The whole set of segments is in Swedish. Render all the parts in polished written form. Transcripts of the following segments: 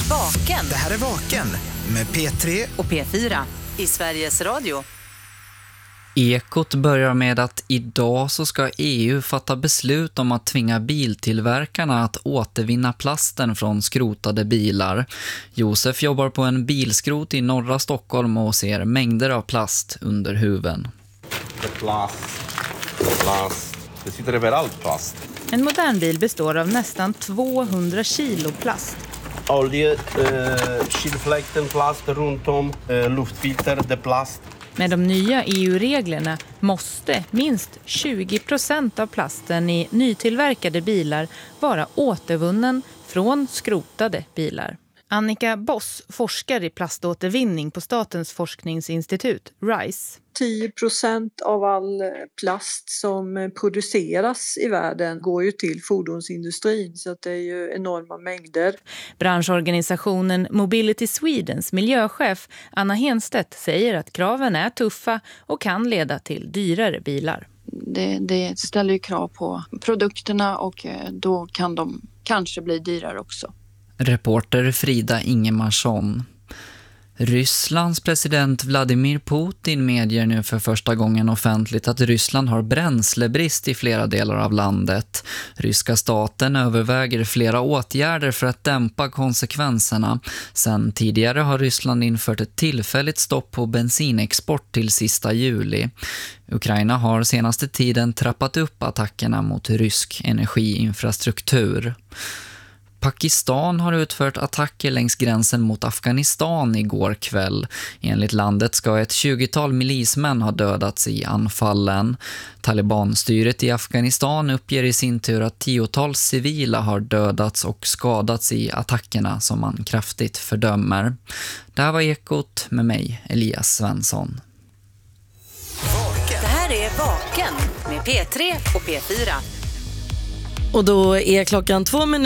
Vaken. Det här är Vaken med P3 och P4 i Sveriges Radio. Ekot börjar med att idag så ska EU fatta beslut om att tvinga biltillverkarna att återvinna plasten från skrotade bilar. Josef jobbar på en bilskrot i norra Stockholm och ser mängder av plast under huven. Plast. Det sitter överallt plast. En modern bil består av nästan 200 kilo plast. Olje, kylfläkten, plast runt om, luftfilter, det plast. Med de nya EU-reglerna måste minst 20% av plasten i nytillverkade bilar vara återvunnen från skrotade bilar. Annika Boss forskar i plaståtervinning på Statens forskningsinstitut, RISE. 10% av all plast som produceras i världen går ju till fordonsindustrin, så att det är ju enorma mängder. Branschorganisationen Mobility Swedens miljöchef Anna Henstedt säger att kraven är tuffa och kan leda till dyrare bilar. Det ställer ju krav på produkterna och då kan de kanske bli dyrare också. Reporter Frida Ingemarsson. Rysslands president Vladimir Putin medger nu för första gången offentligt att Ryssland har bränslebrist i flera delar av landet. Ryska staten överväger flera åtgärder för att dämpa konsekvenserna. Sen tidigare har Ryssland infört ett tillfälligt stopp på bensinexport till sista juli. Ukraina har senaste tiden trappat upp attackerna mot rysk energiinfrastruktur. Pakistan har utfört attacker längs gränsen mot Afghanistan igår kväll. Enligt landet ska ett 20-tal milismän ha dödats i anfallen. Talibanstyret i Afghanistan uppger i sin tur att 10-tals civila har dödats och skadats i attackerna som man kraftigt fördömer. Det här var Ekot med mig, Elias Svensson. Det här är Vaken med P3 och P4. Och då är klockan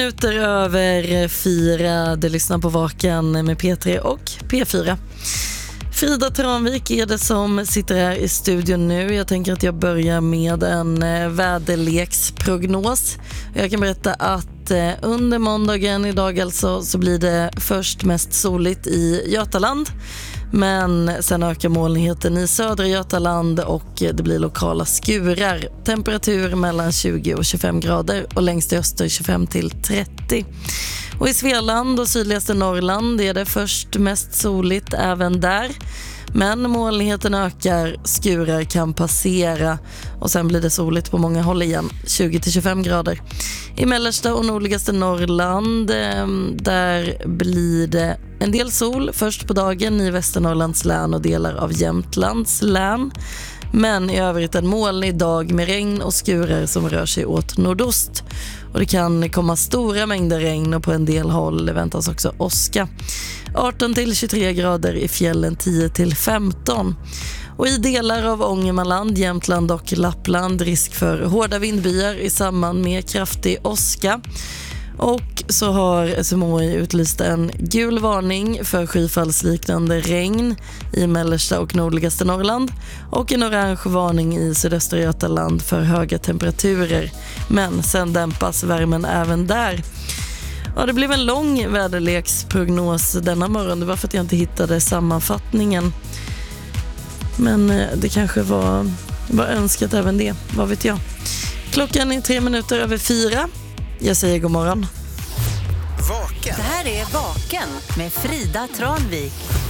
4:02. Du lyssnar på Vaken med P3 och P4. Frida Tranvik är det som sitter här i studion nu. Jag tänker att jag börjar med en väderleksprognos. Jag kan berätta att under måndagen idag alltså så blir det först mest soligt i Götaland. Men sen ökar molnigheten i södra Götaland och det blir lokala skurar. Temperatur mellan 20 och 25 grader och längst i öster 25 till 30. Och i Svealand och sydligaste Norrland är det först mest soligt även där. Men molnigheten ökar, skurar kan passera och sen blir det soligt på många håll igen, 20-25 grader. I mellersta och nordligaste Norrland, där blir det en del sol först på dagen i Västernorrlands län och delar av Jämtlands län. Men i övrigt en molnig dag med regn och skurar som rör sig åt nordost. Och det kan komma stora mängder regn och på en del håll väntas också åska. 18-23 grader i fjällen, 10-15. Och i delar av Ångermanland, Jämtland och Lappland risk för hårda vindbyar i samband med kraftig åska. Och så har SMHI utlyst en gul varning för skyfallsliknande regn i mellersta och nordligaste Norrland och en orange varning i sydöstra Götaland för höga temperaturer. Men sen dämpas värmen även där. Ja, det blev en lång väderleksprognos denna morgon. Det var för att jag inte hittade sammanfattningen. Men det kanske var önskat även det, vad vet jag. Klockan är 4:03. Jag säger god morgon. Det här är Vaken med Frida Tranvik.